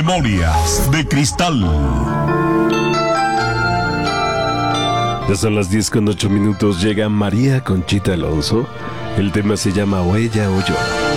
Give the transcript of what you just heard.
Memorias de Cristal. Ya son las 10:08. Llega María Conchita Alonso. El tema se llama O ella o yo.